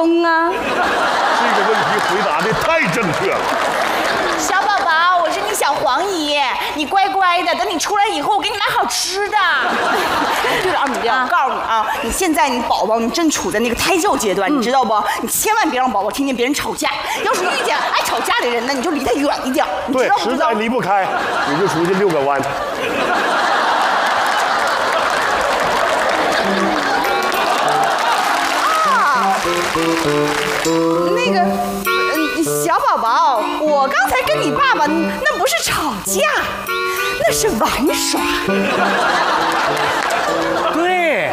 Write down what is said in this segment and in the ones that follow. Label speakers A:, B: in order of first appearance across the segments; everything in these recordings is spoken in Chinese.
A: 风啊？
B: 这个问题回答的太正确了。
C: 小宝宝，我是你小黄姨，你乖乖的，等你出来以后，我给你买好吃的。对了，二米六，我告诉你啊，你现在你宝宝你正处在那个胎教阶段，你知道不？你千万别让宝宝听见别人吵架，要是遇见爱吵架的人呢，你就离他远一点，你知道不知道？
B: 实在离不开，你就出去遛个弯。
C: 那个，小宝宝，我刚才跟你爸爸那不是吵架，那是玩耍。
D: 对，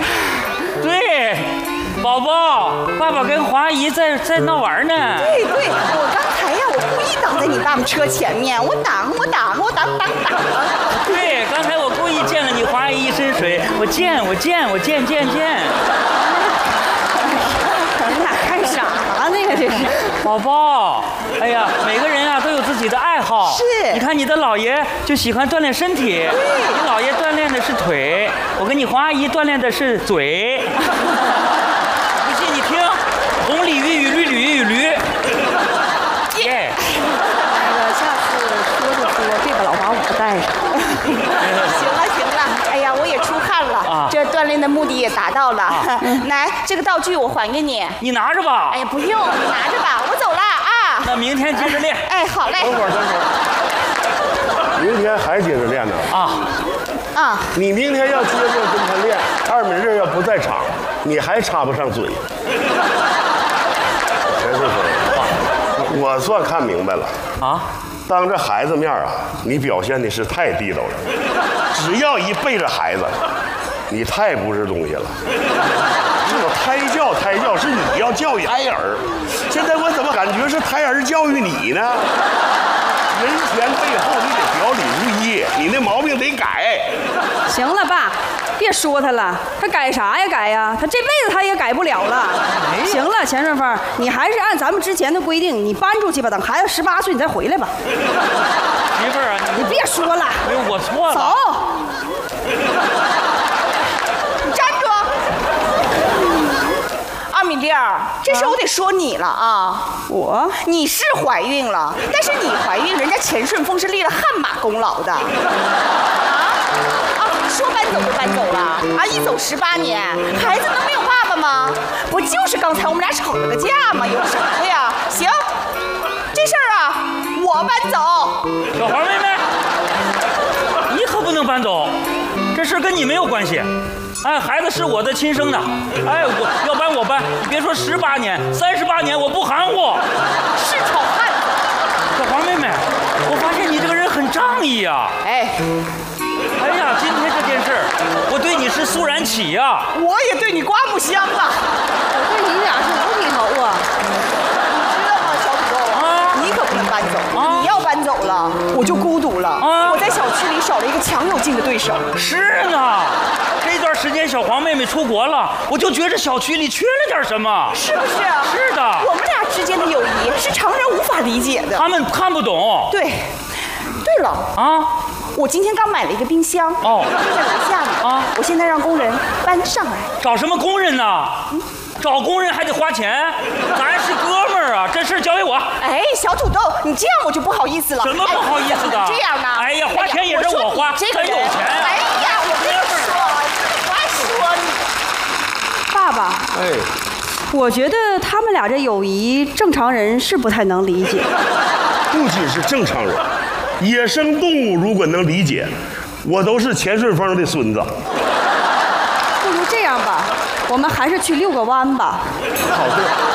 D: 宝宝，爸爸跟华姨在闹玩呢。
C: 对，我刚才呀，我故意挡在你爸爸车前面，我挡。
D: 对，刚才我故意溅了你华姨一身水，我溅。
C: 你俩干啥呢呀？这是
D: 宝宝，哎呀，每个人啊都有自己的爱好。
C: 是，
D: 你看你的姥爷就喜欢锻炼身体，你姥爷锻炼的是腿，我跟你黄阿姨锻炼的是嘴。不信你听，红鲤鱼与绿鲤鱼与驴。耶！
C: 下次说，别把老把我带上。行了，哎呀，我也出汗了，这锻炼的目的也达到了。来，这个道具我还给你，
D: 你拿着吧。
C: 哎呀，不用，你拿着吧，我走了啊。
D: 那明天接着练。
C: 哎，好嘞。
B: 等会儿，明天还接着练呢？
C: 啊，
B: 你明天要接着跟他练，二米六要不在场，你还插不上嘴。陈师傅，我算看明白了啊。当着孩子面啊，你表现的是太地道了。只要一背着孩子，你太不是东西了。这种胎教是你要教育胎儿，现在我怎么感觉是胎儿教育你呢？人前背后你得表里如一，你那毛病得改。
A: 行了，爸，别说他了，他改啥呀改呀？他这辈子他也改不了了。行了，钱顺风，你还是按咱们之前的规定，你搬出去吧，等孩子18岁你再回来吧。
D: 媳妇儿啊，
A: 你别说了，
D: 哎呦，我错了。
A: 走。
C: 你站住！二米六，这事我得说你了啊。你是怀孕了，但是你怀孕，人家钱顺风是立了汗马功劳的。说搬走就搬走了啊！一走18年，孩子能没有爸爸吗？不就是刚才我们俩吵了个架吗？有啥的呀？行，这事儿啊，我搬走。
D: 小黄妹妹，你可不能搬走，这事跟你没有关系。哎，孩子是我的亲生的，哎，我要搬我搬，你别说18年，38年我不含糊。
C: 是丑汉子。
D: 小黄妹妹，我发现你这个人很仗义啊。哎呀，今天这件事儿，我对你是肃然起呀。
C: 我也对你刮目相啊。
A: 我对你俩是五体投啊。
C: 你知道吗，小土豆？你可不能搬走。你要搬走了，我就孤独了。我在小区里少了一个强有劲的对手。
D: 是呢，这段时间小黄妹妹出国了，我就觉着小区里缺了点什么。
C: 是不是？
D: 是的。
C: 我们俩之间的友谊是常人无法理解的。
D: 他们看不懂。
C: 对了我今天刚买了一个冰箱，就在楼下呢。我现在让工人搬上来。
D: 找什么工人呢？找工人还得花钱，咱是哥们儿啊，这事交给我。
C: 哎，小土豆，你这样我就不好意思了。
D: 什么不好意思的？
C: 这样呢？
D: 哎呀，花钱也是我花，
C: 这个人
D: 真有钱。
C: 哎呀，我跟你说，话说你。
A: 爸爸，我觉得他们俩这友谊，正常人是不太能理解。
B: 不仅是正常人，野生动物如果能理解，我都是钱顺风的孙子。
A: 不如这样吧，我们还是去遛个弯吧。
B: 好的。